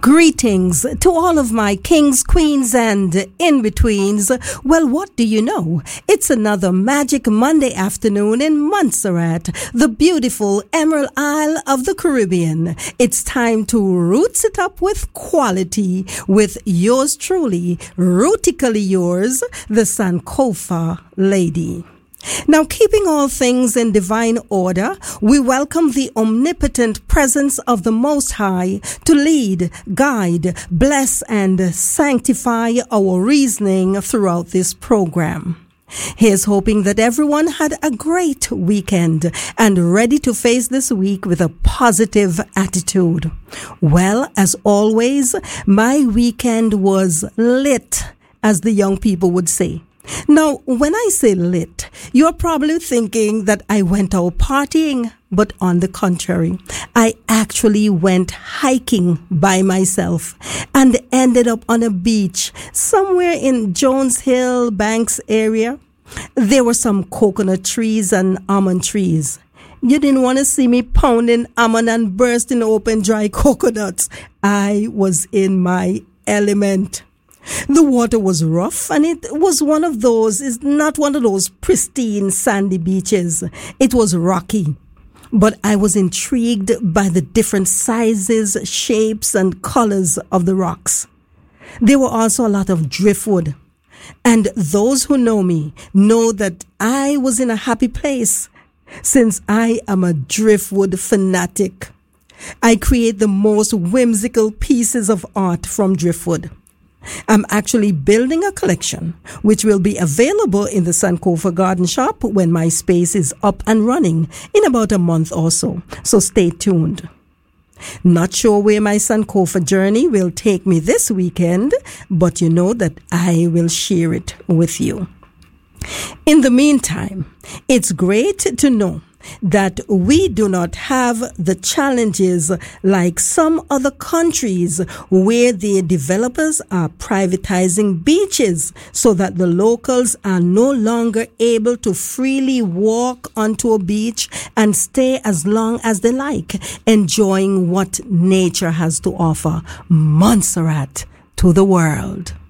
Greetings to all of my kings, queens, and in-betweens. Well, what do you know? It's another magic Monday afternoon in Montserrat, the beautiful Emerald Isle of the Caribbean. It's time to roots it up with quality with yours truly, rootically yours, the Sankofa Lady. Now, keeping all things in divine order, we welcome the omnipotent presence of the Most High to lead, guide, bless, and sanctify our reasoning throughout this program. Here's hoping that everyone had a great weekend and ready to face this week with a positive attitude. Well, as always, my weekend was lit, as the young people would say. Now, when I say lit, you're probably thinking that I went out partying, but on the contrary, I actually went hiking by myself and ended up on a beach somewhere in Jones Hill, Banks area. There were some coconut trees and almond trees. You didn't want to see me pounding almond and bursting open dry coconuts. I was in my element. The water was rough, and it was it's not one of those pristine sandy beaches. It was rocky. But I was intrigued by the different sizes, shapes, and colors of the rocks. There were also a lot of driftwood. And those who know me know that I was in a happy place, since I am a driftwood fanatic. I create the most whimsical pieces of art from driftwood. I'm actually building a collection which will be available in the Sankofa Garden Shop when my space is up and running in about a month or so. So stay tuned. Not sure where my Sankofa journey will take me this weekend, but you know that I will share it with you. In the meantime, it's great to know that we do not have the challenges like some other countries where the developers are privatizing beaches so that the locals are no longer able to freely walk onto a beach and stay as long as they like, enjoying what nature has to offer. Montserrat to the world.